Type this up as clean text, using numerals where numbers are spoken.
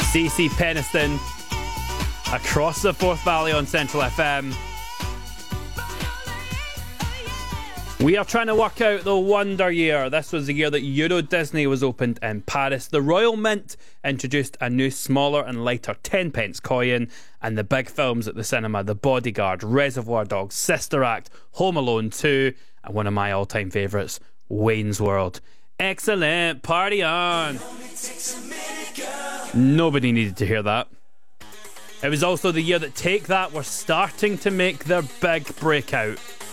CC Peniston across the Forth Valley on Central FM. We are trying to work out the wonder year. This was the year that Euro Disney was opened in Paris. The Royal Mint introduced a new smaller and lighter 10p coin, and the big films at the cinema: The Bodyguard, Reservoir Dogs, Sister Act, Home Alone 2, and one of my all-time favourites, Wayne's World. Excellent, party on. Nobody needed to hear that. It was also the year that Take That were starting to make their big breakout.